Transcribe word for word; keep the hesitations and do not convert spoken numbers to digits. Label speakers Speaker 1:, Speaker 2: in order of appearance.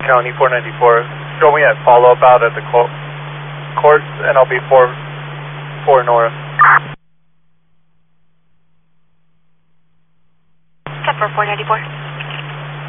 Speaker 1: County four ninety-four. Show me at follow-up out at the co courts, and I'll be four, four north.
Speaker 2: Kemper four ninety-four.